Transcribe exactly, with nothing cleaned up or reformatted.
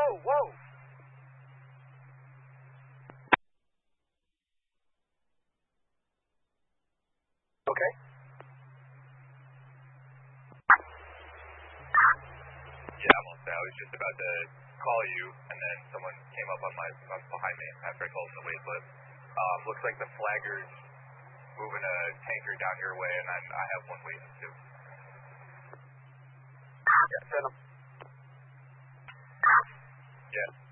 whoa, whoa. Okay. Yeah, I'm all set. I was just about to call you, and then someone came up on my on behind me after I called him to wait. But um, looks like the flagger's moving a tanker down your way, and I, I have one waiting too. Yeah, send him. Yeah.